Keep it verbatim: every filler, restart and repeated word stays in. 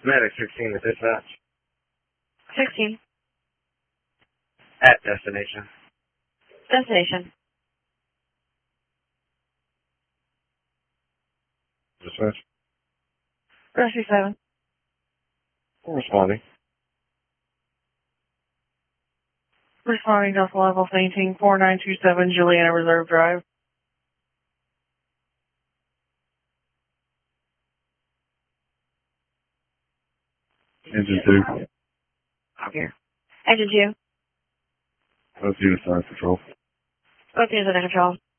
Medic sixteen to dispatch. sixteen. At destination. Destination. Dispatch. Rescue seven. Responding. Responding to level nineteen four nine two seven Juliana Reserve Drive. Engine two. Okay. Engine two. Both units are in control. Both units are in control.